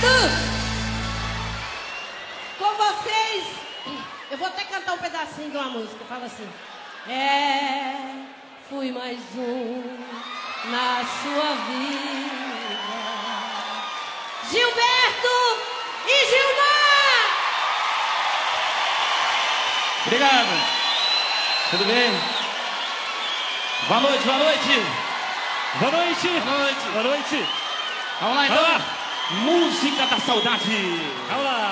Com vocês, eu vou até cantar um pedacinho de uma música. Fala assim: fui mais um na sua vida. Gilberto e Gilmar! Obrigado. Tudo bem? Boa noite, boa noite. Boa noite. Boa noite. Boa noite. Vamos lá então. Música da saudade. Vamos lá.